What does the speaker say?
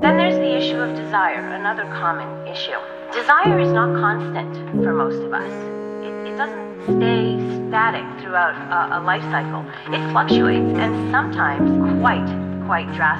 Then there's the issue of desire, another common issue. Desire is not constant for most of us. It doesn't stay static throughout a life cycle. It fluctuates, and sometimes quite drastically.